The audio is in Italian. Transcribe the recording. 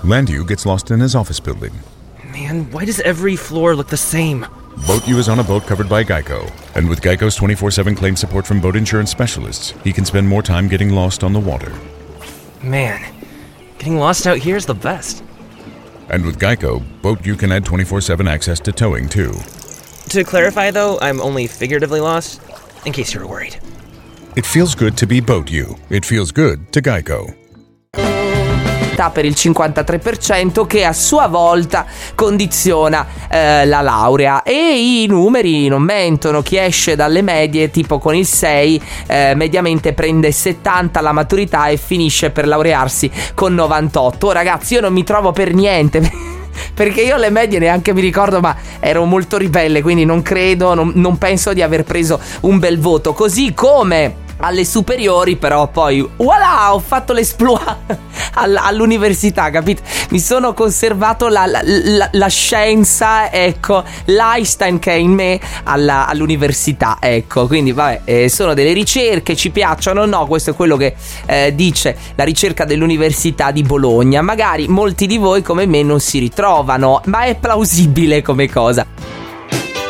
Landu gets lost in his office building. Man, why does every floor look the same? Boat U is on a boat covered by Geico, and with Geico's 24/7 claim support from boat insurance specialists, he can spend more time getting lost on the water. Man, getting lost out here is the best. And with Geico, Boat U can add 24/7 access to towing too. To clarify though, I'm only figuratively lost, in case you were worried. It feels good to be Boat U. It feels good to Geico. Per il 53% che a sua volta condiziona la laurea, e i numeri non mentono. Chi esce dalle medie tipo con il 6 mediamente prende 70 alla maturità e finisce per laurearsi con 98. Oh, ragazzi, io non mi trovo per niente perché io le medie neanche mi ricordo, ma ero molto ribelle, quindi non penso di aver preso un bel voto. Così come alle superiori, però poi voilà, ho fatto l'esploit all'università, capite? Mi sono conservato la scienza, ecco, l'Einstein che è in me all'università, ecco. Quindi vabbè, sono delle ricerche, ci piacciono o no, questo è quello che dice la ricerca dell'Università di Bologna. Magari molti di voi come me non si ritrovano, ma è plausibile come cosa.